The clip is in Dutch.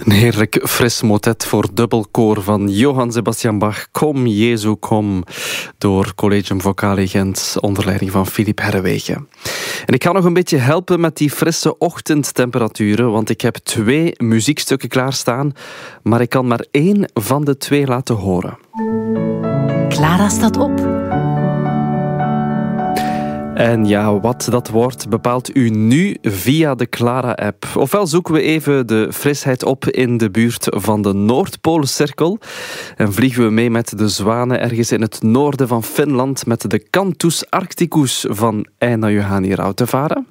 Een heerlijk fris motet voor dubbelkoor van Johann Sebastian Bach. Kom, Jezu, kom. Door Collegium Vocale Gent onder leiding van Philippe Herrewegen. En ik ga nog een beetje helpen met die frisse ochtendtemperaturen, want ik heb 2 muziekstukken klaarstaan, maar ik kan maar 1 van de 2 laten horen. Clara staat op. En ja, wat dat wordt bepaalt u nu via de Clara-app. Ofwel zoeken we even de frisheid op in de buurt van de Noordpoolcirkel en vliegen we mee met de zwanen ergens in het noorden van Finland met de Cantus Arcticus van Eina Juhani Rautavaara.